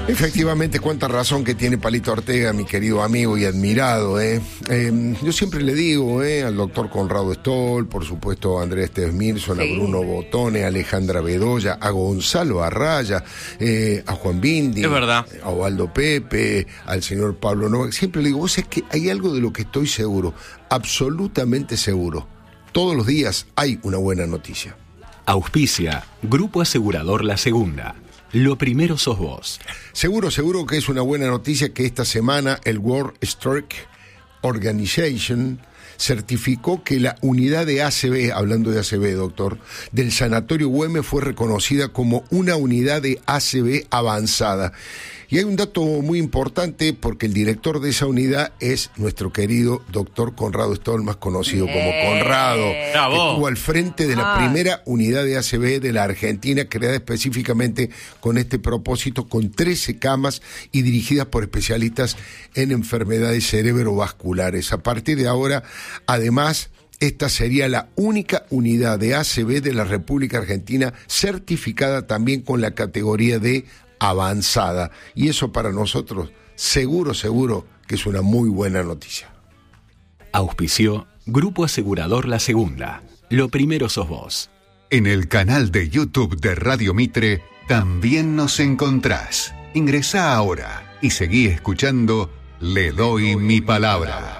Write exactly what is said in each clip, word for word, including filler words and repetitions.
Efectivamente, cuánta razón que tiene Palito Ortega, mi querido amigo y admirado. ¿eh? Eh, yo siempre le digo eh, al doctor Conrado Stoll, por supuesto a Andrés Tesmirson, sí. a Bruno Botone, a Alejandra Bedoya, a Gonzalo Arraya, eh, a Juan Bindi, es verdad. a Osvaldo Pepe, al señor Pablo Novak. Siempre le digo, vos es que hay algo de lo que estoy seguro, absolutamente seguro. Todos los días hay una buena noticia. Auspicia Grupo Asegurador La Segunda. Lo primero sos vos. Seguro, seguro que es una buena noticia que esta semana el World Stroke Organization certificó que la unidad de A C V, hablando de A C V, doctor, del Sanatorio Güemes fue reconocida como una unidad de A C V avanzada. Y hay un dato muy importante porque el director de esa unidad es nuestro querido doctor Conrado Stoll, más conocido como Conrado, Bravo. que estuvo al frente de la ah. primera unidad de A C V de la Argentina, creada específicamente con este propósito, con trece camas y dirigidas por especialistas en enfermedades cerebrovasculares. A partir de ahora, además, esta sería la única unidad de A C V de la República Argentina certificada también con la categoría de avanzada, y eso para nosotros seguro, seguro que es una muy buena noticia. Auspició Grupo Asegurador La Segunda. Lo primero sos vos. En el canal de YouTube de Radio Mitre también nos encontrás. Ingresá ahora y seguí escuchando Le Doy Mi Palabra.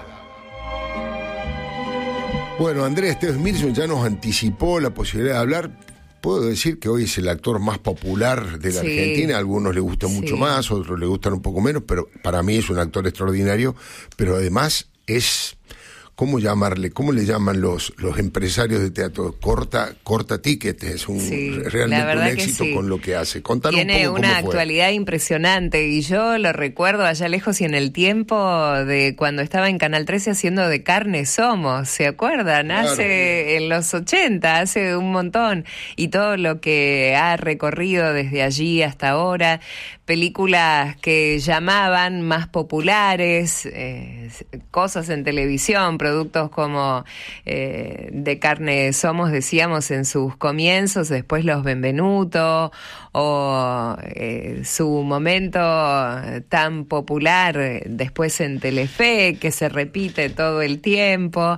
Bueno, Andrés Tesmirson ya nos anticipó la posibilidad de hablar. Puedo decir que hoy es el actor más popular de la sí. Argentina. A algunos le gustan sí. mucho más, a otros le gustan un poco menos, pero para mí es un actor extraordinario. Pero además es, ¿cómo llamarle? ¿Cómo le llaman los los empresarios de teatro? Corta corta ticket, es un sí, realmente un éxito sí. con lo que hace. Contanos un poco Tiene una cómo actualidad fue. impresionante y yo lo recuerdo allá lejos y en el tiempo de cuando estaba en Canal trece haciendo De Carne Somos, ¿se acuerdan? Claro. Hace en los ochenta, hace un montón, y todo lo que ha recorrido desde allí hasta ahora, películas que llamaban más populares, eh, cosas en televisión, productos como eh, De Carne Somos, decíamos en sus comienzos, después Los Benvenuto, o eh, su momento tan popular después en Telefe, que se repite todo el tiempo,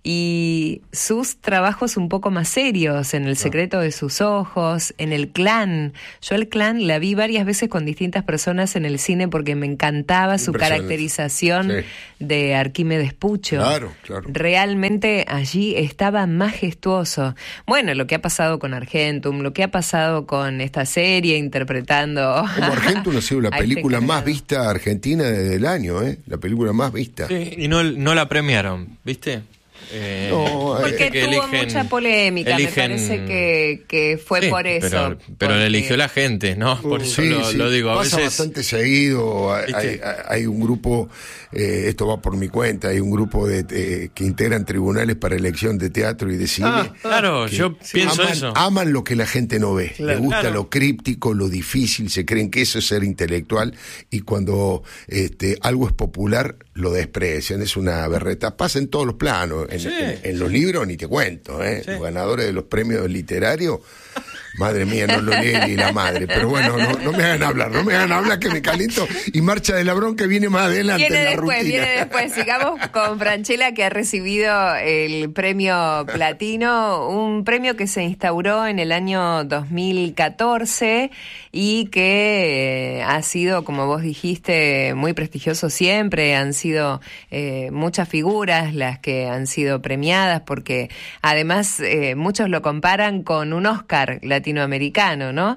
y sus trabajos un poco más serios, en El secreto de sus ojos, en El Clan. Yo El Clan la vi varias veces con distintas personas en el cine porque me encantaba su caracterización sí. de Arquímedes Pucho. Claro, claro. Realmente allí estaba majestuoso. Bueno, lo que ha pasado con Argentum, lo que ha pasado con esta serie interpretando... Como Argentum ha sido la película más vista argentina desde el año, ¿eh? La película más vista. Sí, y no, no la premiaron, ¿viste? Eh, no, porque que tuvo eligen, mucha polémica, eligen, me parece que, que fue sí, por eso. Pero, pero porque... la eligió la gente, ¿no? Por uh, eso sí, lo, sí. lo digo. A Pasa veces... bastante seguido. Hay, hay, hay un grupo, eh, esto va por mi cuenta, hay un grupo de, de que integran tribunales para elección de teatro y de cine. Ah, claro, yo pienso aman, eso. Aman lo que la gente no ve. Claro, Le gusta claro. lo críptico, lo difícil, se creen que eso es ser intelectual, y cuando este, algo es popular, lo desprecian. Es una berreta. Pasa en todos los planos, en, sí, en, en los sí. libros ni te cuento, ¿eh? Sí. Los ganadores de los premios literarios, madre mía, no lo lee ni la madre. Pero bueno, no, no me hagan hablar, no me hagan hablar que me caliento. Y Marcha de la Bronca viene más adelante viene en la después, rutina. Viene después, sigamos con Francella, que ha recibido el premio Platino, un premio que se instauró en el año dos mil catorce y que eh, ha sido, como vos dijiste, muy prestigioso siempre. Han sido eh, muchas figuras las que han sido premiadas, porque además eh, muchos lo comparan con un Oscar latinoamericano, ¿no?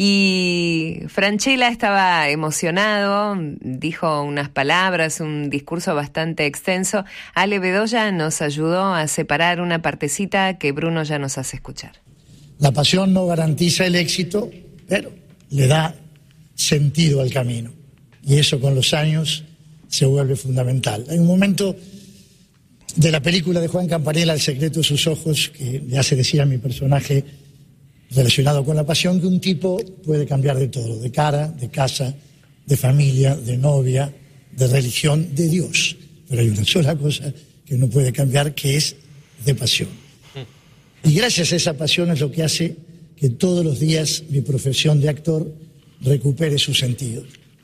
Y Francella estaba emocionado, dijo unas palabras, un discurso bastante extenso. Ale Bedoya nos ayudó a separar una partecita que Bruno ya nos hace escuchar. La pasión no garantiza el éxito, pero le da sentido al camino. Y eso con los años se vuelve fundamental. Hay un momento de la película de Juan Campanella, El secreto de sus ojos, que le hace decir a mi personaje relacionado con la pasión que un tipo puede cambiar de todo, de cara, de casa, de familia, de novia, de religión, de Dios. Pero hay una sola cosa que no puede cambiar, que es de pasión. Y gracias a esa pasión es lo que hace que todos los días mi profesión de actor recupere su sentido.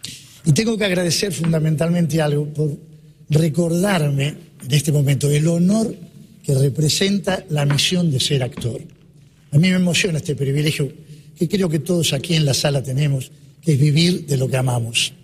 Y tengo que agradecer fundamentalmente algo por recordarme en este momento el honor que representa la misión de ser actor. A mí me emociona este privilegio que creo que todos aquí en la sala tenemos, que es vivir de lo que amamos.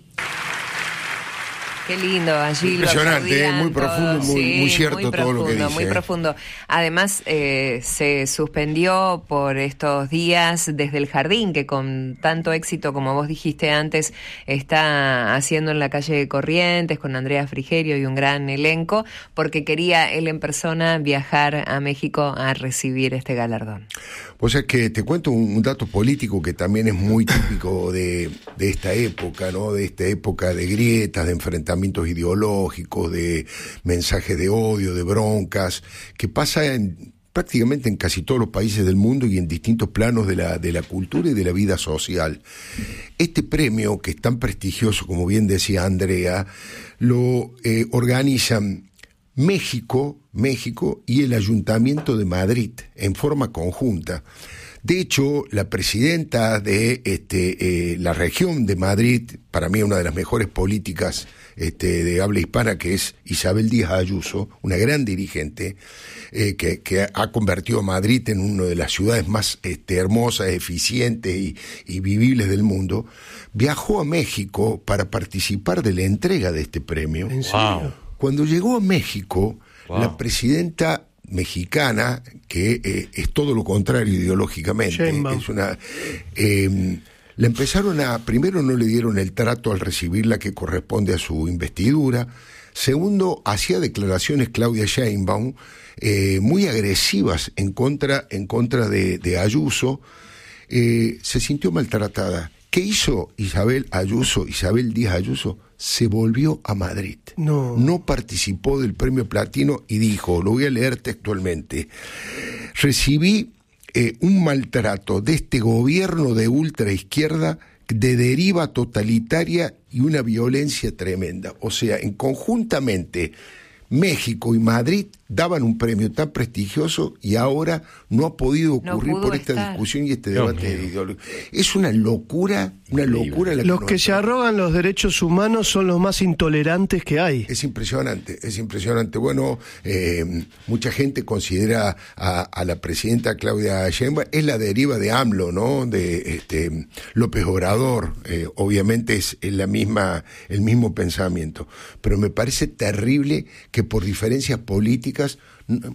Qué lindo, allí impresionante, eh, muy profundo, muy, sí, muy cierto muy todo lo que dice. Muy eh. profundo. Además, eh, se suspendió por estos días desde el jardín, que con tanto éxito, como vos dijiste antes, está haciendo en la calle Corrientes con Andrea Frigerio y un gran elenco, porque quería él en persona viajar a México a recibir este galardón. Pues es que te cuento un, un dato político que también es muy típico de, de esta época, ¿no? De esta época de grietas, de enfrentamientos ideológicos, de mensajes de odio, de broncas, que pasa en, prácticamente en casi todos los países del mundo y en distintos planos de la, de la cultura y de la vida social. Este premio, que es tan prestigioso, como bien decía Andrea, lo eh, organizan México, México y el Ayuntamiento de Madrid en forma conjunta. De hecho, la presidenta de este, eh, la región de Madrid, para mí una de las mejores políticas este, de habla hispana, que es Isabel Díaz Ayuso, una gran dirigente, eh, que, que ha convertido a Madrid en una de las ciudades más este, hermosas, eficientes y, y vivibles del mundo, viajó a México para participar de la entrega de este premio. ¿En serio? Wow. Cuando llegó a México, Wow. la presidenta mexicana, que eh, es todo lo contrario ideológicamente, Sheinbaum. es una... Eh, le empezaron a... Primero, no le dieron el trato al recibirla que corresponde a su investidura. Segundo, hacía declaraciones Claudia Sheinbaum eh, muy agresivas en contra, en contra de, de Ayuso. Eh, se sintió maltratada. ¿Qué hizo Isabel Ayuso, Isabel Díaz Ayuso? Se volvió a Madrid. No. No participó del premio Platino y dijo, lo voy a leer textualmente, recibí eh, un maltrato de este gobierno de ultraizquierda de deriva totalitaria y una violencia tremenda. O sea, en conjuntamente México y Madrid daban un premio tan prestigioso y ahora no ha podido ocurrir No pudo por esta estar. discusión y este Dios debate mío. ideológico. Es una locura, una locura. La Los nos- que se arrogan los derechos humanos son los más intolerantes que hay. Es impresionante, es impresionante. Bueno, eh, mucha gente considera a, a la presidenta Claudia Sheinbaum, es la deriva de AMLO, ¿no? De este López Obrador, eh, obviamente es, es la misma, el mismo pensamiento. Pero me parece terrible que por diferencias políticas